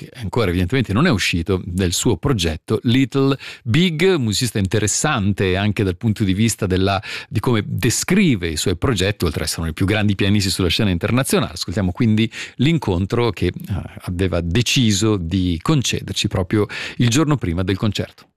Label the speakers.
Speaker 1: che ancora evidentemente non è uscito, del suo progetto Little Big, musicista interessante anche dal punto di vista di come descrive i suoi progetti, oltre ad essere uno dei più grandi pianisti sulla scena internazionale. Ascoltiamo quindi l'incontro che aveva deciso di concederci proprio il giorno prima del concerto.